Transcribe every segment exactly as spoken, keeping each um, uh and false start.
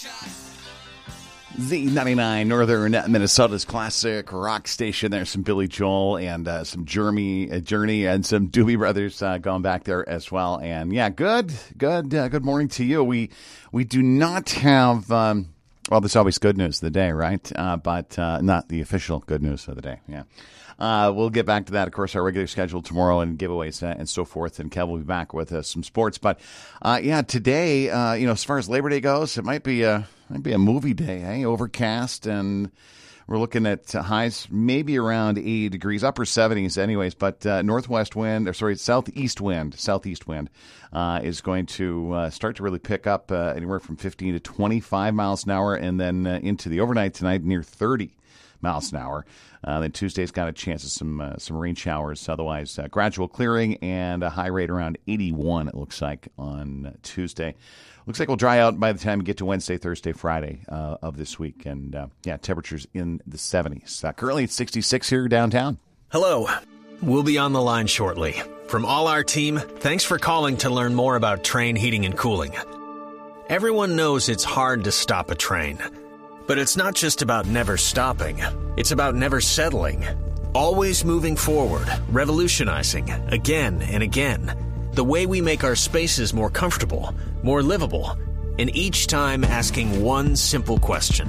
Z ninety-nine, Northern Minnesota's classic rock station. There's some Billy Joel and uh, some Journey, uh, Journey and some Doobie Brothers uh, going back there as well. And yeah, good, good, uh, good morning to you. We we do not have, um, well, there's always good news of the day, right? Uh, but uh, not the official good news of the day. Yeah. Uh, we'll get back to that, of course, our regular schedule tomorrow and giveaways uh, and so forth. And Kev will be back with uh, some sports. But, uh, yeah, today, uh, you know, as far as Labor Day goes, it might be a, might be a movie day, eh? Overcast, and we're looking at highs maybe around eighty degrees, upper seventies anyways. But uh, northwest wind, or sorry, southeast wind, southeast wind uh, is going to uh, start to really pick up uh, anywhere from fifteen to twenty-five miles an hour, and then uh, into the overnight tonight near thirty miles an hour. Uh, then Tuesday's got a chance of some uh, some rain showers. Otherwise, uh, gradual clearing and a high rate around eighty-one, it looks like, on Tuesday. Looks like we'll dry out by the time we get to Wednesday, Thursday, Friday uh, of this week. And, uh, yeah, temperatures in the seventies. Uh, currently it's sixty-six here downtown. Hello. We'll be on the line shortly. From all our team, thanks for calling to learn more about Trane Heating and Cooling. Everyone knows it's hard to stop a train. But it's not just about never stopping. It's about never settling. Always moving forward, revolutionizing, again and again. The way we make our spaces more comfortable, more livable, and each time asking one simple question.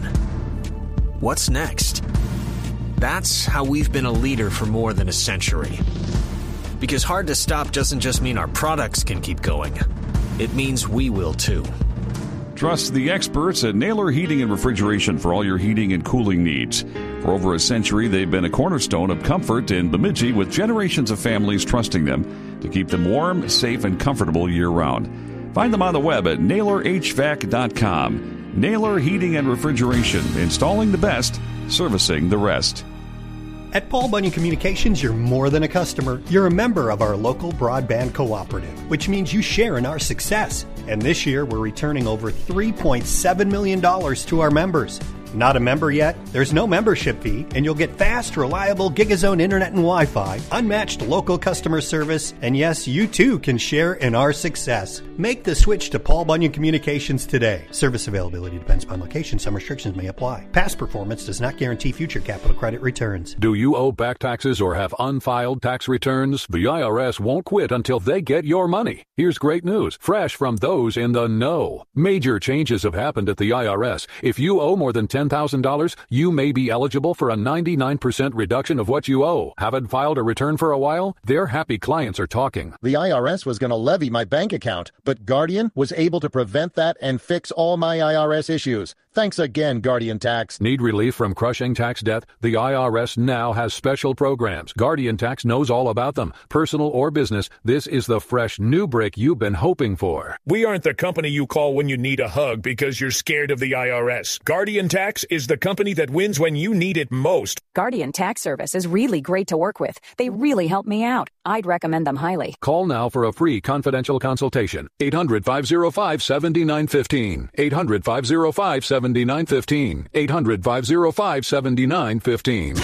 What's next? That's how we've been a leader for more than a century. Because hard to stop doesn't just mean our products can keep going. It means we will too. Trust the experts at Naylor Heating and Refrigeration for all your heating and cooling needs. For over a century, they've been a cornerstone of comfort in Bemidji, with generations of families trusting them to keep them warm, safe, and comfortable year-round. Find them on the web at naylor h v a c dot com. Naylor Heating and Refrigeration, installing the best, servicing the rest. At Paul Bunyan Communications, you're more than a customer. You're a member of our local broadband cooperative, which means you share in our success. And this year, we're returning over three point seven million dollars to our members. Not a member yet? There's no membership fee, and you'll get fast, reliable Gigazone internet and Wi-Fi, unmatched local customer service, and yes, you too can share in our success. Make the switch to Paul Bunyan Communications today. Service availability depends upon location. Some restrictions may apply. Past performance does not guarantee future capital credit returns. Do you owe back taxes or have unfiled tax returns? The I R S won't quit until they get your money. Here's great news, fresh from those in the know. Major changes have happened at the I R S. If you owe more than ten thousand dollars, you may be eligible for a ninety-nine percent reduction of what you owe. Haven't filed a return for a while? Their happy clients are talking. The I R S was going to levy my bank account, but Guardian was able to prevent that and fix all my I R S issues. Thanks again, Guardian Tax. Need relief from crushing tax debt? The I R S now has special programs. Guardian Tax knows all about them. Personal or business, this is the fresh new break you've been hoping for. We aren't the company you call when you need a hug because you're scared of the I R S. Guardian Tax is the company that wins when you need it most. Guardian Tax Service is really great to work with. They really help me out. I'd recommend them highly. Call now for a free confidential consultation. eight hundred, five oh five, seven nine one five. eight hundred, five oh five, seven nine one five. eight hundred, five oh five, seven nine one five.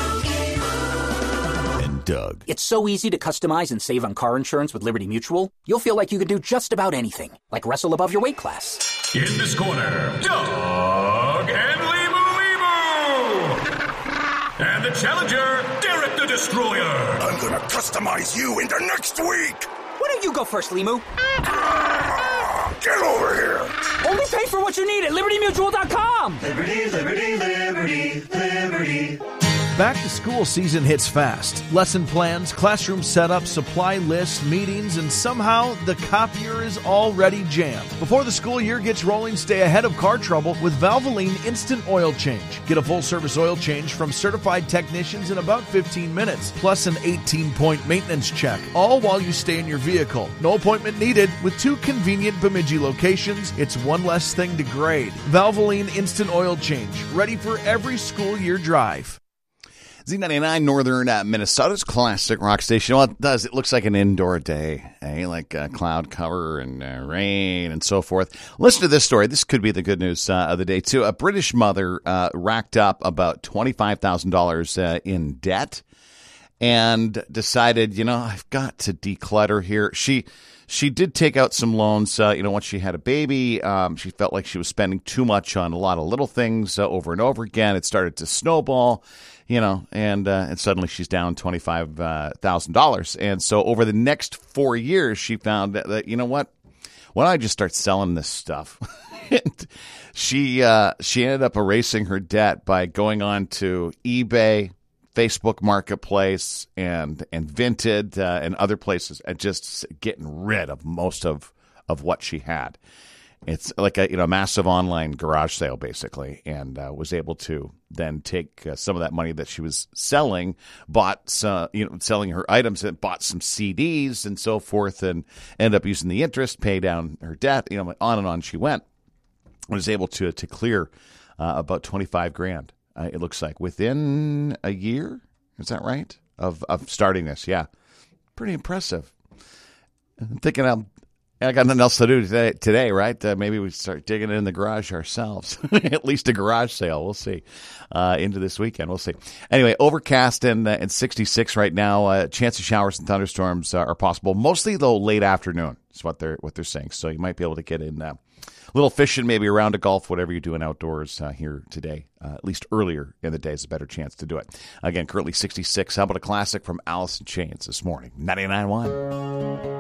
And Doug. It's so easy to customize and save on car insurance with Liberty Mutual. You'll feel like you can do just about anything, like wrestle above your weight class. In this corner, Doug and Limu Limu. And the challenger, Derek the Destroyer. I'm gonna customize you into next week. Why don't you go first, Limu? Ah, get over here. Only pay for what you need at liberty mutual dot com. Liberty, liberty, liberty, liberty. Back to school season hits fast. Lesson plans, classroom setup, supply lists, meetings, and somehow the copier is already jammed. Before the school year gets rolling, stay ahead of car trouble with Valvoline Instant Oil Change. Get a full-service oil change from certified technicians in about fifteen minutes, plus an eighteen-point maintenance check, all while you stay in your vehicle. No appointment needed. With two convenient Bemidji locations, it's one less thing to grade. Valvoline Instant Oil Change, ready for every school year drive. Z ninety-nine, Northern uh, Minnesota's classic rock station. Well, it does. It looks like an indoor day, eh? Like uh, cloud cover and uh, rain and so forth. Listen to this story. This could be the good news uh, of the day, too. A British mother uh, racked up about twenty-five thousand dollars uh, in debt and decided, you know, I've got to declutter here. She she did take out some loans. Uh, you know, once she had a baby, um, she felt like she was spending too much on a lot of little things uh, over and over again. It started to snowball, you know, and uh, and suddenly she's down twenty-five thousand dollars. And so over the next four years, she found that, that you know what? Why don't I just start selling this stuff? And she uh, she ended up erasing her debt by going on to eBay, Facebook Marketplace, and and Vinted uh, and other places, and just getting rid of most of, of what she had. It's like a you know massive online garage sale basically, and uh, was able to then take uh, some of that money that she was selling, bought some, you know selling her items, and bought some C Ds and so forth, and ended up using the interest, pay down her debt. You know, on and on she went. Was able to to clear uh, about twenty-five grand. Uh, it looks like within a year. Is that right? Of of starting this, yeah, pretty impressive. I'm thinking I'm. I got nothing else to do today, today right? Uh, maybe we start digging in the garage ourselves. At least a garage sale. We'll see. Uh, into this weekend. We'll see. Anyway, overcast and, uh, and sixty-six right now. Uh, chance of showers and thunderstorms uh, are possible. Mostly, though, late afternoon is what they're, what they're saying. So you might be able to get in uh, a little fishing, maybe a round of golf, whatever you're doing outdoors uh, here today. Uh, at least earlier in the day is a better chance to do it. Again, currently sixty-six. How about a classic from Alice in Chains this morning? ninety-nine point one.